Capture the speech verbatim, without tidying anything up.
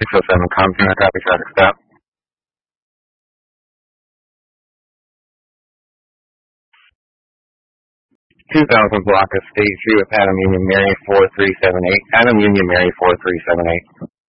six oh seven Compton, I copy traffic stop. two thousand block of State Street with Adam Union Mary four three seven eight. Adam Union Mary four three seven eight.